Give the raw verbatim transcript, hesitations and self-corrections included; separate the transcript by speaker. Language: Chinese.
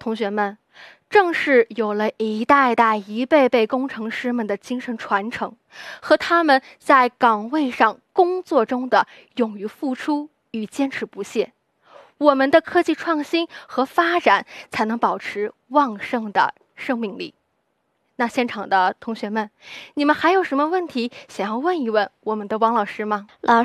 Speaker 1: 同学们，正是有了一代代、一辈辈工程师们的精神传承，和他们在岗位上工作中的勇于付出与坚持不懈，我们的科技创新和发展才能保持旺盛的生命力。那现场的同学们，你们还有什么问题想要问一问我们的汪老师吗？
Speaker 2: 老